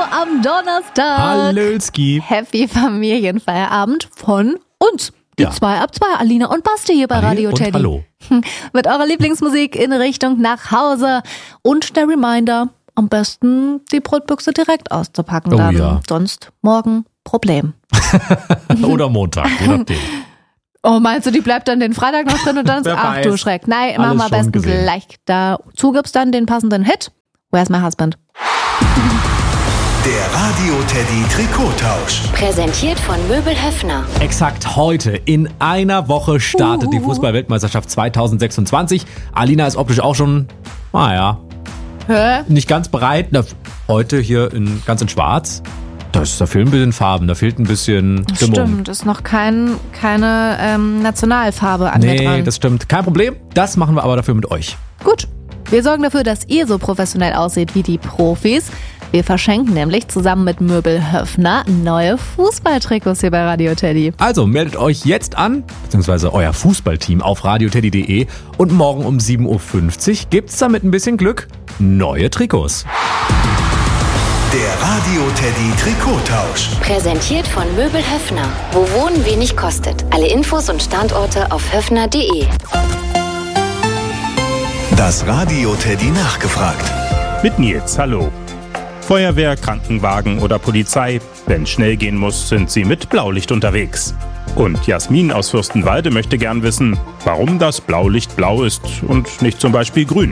am Donnerstag. Hallöski. Happy Familienfeierabend von uns. Die 2 ab 2, Alina und Basti hier bei Radio Teddy. Hallo. Mit eurer Lieblingsmusik in Richtung nach Hause. Und der Reminder, am besten die Brotbüchse direkt auszupacken. Oh dann. ja. Sonst morgen Problem. Oder Montag, je nachdem. Oh, meinst du, die bleibt dann den Freitag noch drin und dann ist, Wer ach weiß. du Schreck. Nein, Alles machen wir am schon besten gesehen. gleich. Dazu gibt's dann den passenden Hit. Where's my husband? Der Radio Teddy Trikottausch. Präsentiert von Möbel Höffner. Exakt heute, in einer Woche startet die Fußball-Weltmeisterschaft 2026. Alina ist optisch auch schon, Hä? nicht ganz bereit. Na, heute hier ganz in schwarz. Da fehlen ein bisschen Farben, da fehlt ein bisschen Stimmung. Stimmt, ist noch keine Nationalfarbe an mir Nee, dran. das stimmt. Kein Problem. Das machen wir aber dafür mit euch. Gut, wir sorgen dafür, dass ihr so professionell aussieht wie die Profis. Wir verschenken nämlich zusammen mit Möbel Höffner neue Fußballtrikots hier bei Radio Teddy. Also meldet euch jetzt an, beziehungsweise euer Fußballteam auf radioteddy.de und morgen um 7.50 Uhr gibt's da mit ein bisschen Glück neue Trikots. Der Radio Teddy Trikottausch. Präsentiert von Möbel Höffner. Wo Wohnen wenig kostet. Alle Infos und Standorte auf höffner.de. Das Radio Teddy nachgefragt. Mit Nils, hallo. Feuerwehr, Krankenwagen oder Polizei. Wenn es schnell gehen muss, sind sie mit Blaulicht unterwegs. Und Jasmin aus Fürstenwalde möchte gern wissen, warum das Blaulicht blau ist und nicht zum Beispiel grün.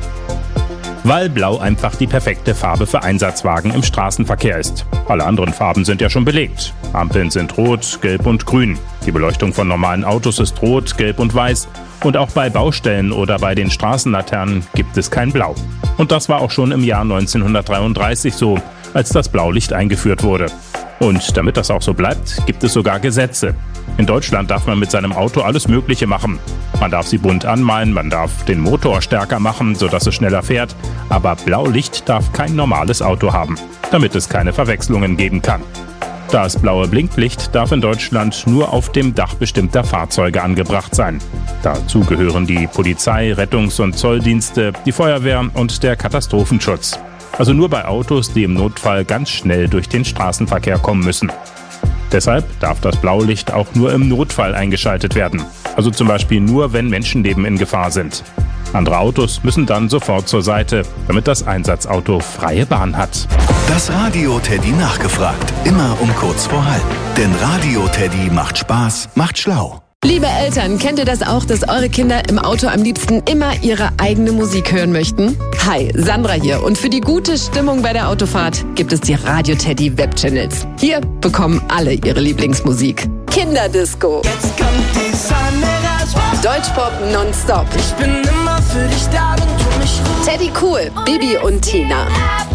Weil Blau einfach die perfekte Farbe für Einsatzwagen im Straßenverkehr ist. Alle anderen Farben sind ja schon belegt. Ampeln sind rot, gelb und grün. Die Beleuchtung von normalen Autos ist rot, gelb und weiß. Und auch bei Baustellen oder bei den Straßenlaternen gibt es kein Blau. Und das war auch schon im Jahr 1933 so, als das Blaulicht eingeführt wurde. Und damit das auch so bleibt, gibt es sogar Gesetze. In Deutschland darf man mit seinem Auto alles Mögliche machen. Man darf sie bunt anmalen, man darf den Motor stärker machen, sodass es schneller fährt. Aber Blaulicht darf kein normales Auto haben, damit es keine Verwechslungen geben kann. Das blaue Blinklicht darf in Deutschland nur auf dem Dach bestimmter Fahrzeuge angebracht sein. Dazu gehören die Polizei, Rettungs- und Zolldienste, die Feuerwehr und der Katastrophenschutz. Also nur bei Autos, die im Notfall ganz schnell durch den Straßenverkehr kommen müssen. Deshalb darf das Blaulicht auch nur im Notfall eingeschaltet werden. Also zum Beispiel nur, wenn Menschenleben in Gefahr sind. Andere Autos müssen dann sofort zur Seite, damit das Einsatzauto freie Bahn hat. Das Radio Teddy nachgefragt. Immer um kurz vor halb. Denn Radio Teddy macht Spaß, macht schlau. Liebe Eltern, kennt ihr das auch, dass eure Kinder im Auto am liebsten immer ihre eigene Musik hören möchten? Hi, Sandra hier und für die gute Stimmung bei der Autofahrt gibt es die Radio Teddy Webchannels. Hier bekommen alle ihre Lieblingsmusik. Kinderdisco, Jetzt kommt die Sonne raus. Deutschpop nonstop, Ich bin immer für dich da, wenn du mich rufst. Teddy Cool, Bibi und Tina.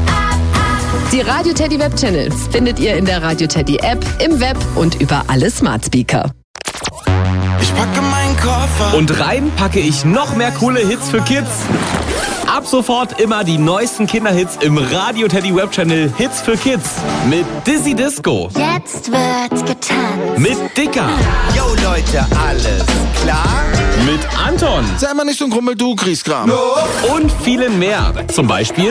Die Radio Teddy Webchannels findet ihr in der Radio Teddy App, im Web und über alle Smart Speaker. Ich packe meinen Koffer. Und rein packe ich noch mehr coole Hits für Kids. Ab sofort immer die neuesten Kinderhits im Radio Teddy Webchannel Hits für Kids. Mit Dizzy Disco. Jetzt wird getanzt. Mit Dicker. Yo Leute, alles klar? Mit Anton. Sei mal nicht so ein Grummel, du Griesgram. Und vielen mehr. Zum Beispiel